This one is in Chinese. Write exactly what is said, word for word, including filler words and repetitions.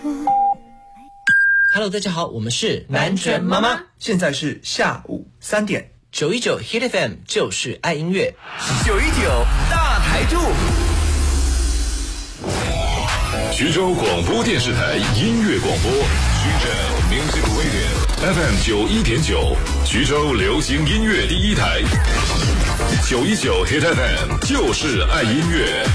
Hello， 大家好，我们是南拳妈妈， 现在是下午三点， 九一九 Hit F M 就是爱音乐， 九一九大台柱， 徐州广播电视台音乐广播，徐州 Music Radio F M 九一点九，徐州流行音乐第一台，九一九 Hit F M 就是爱音乐。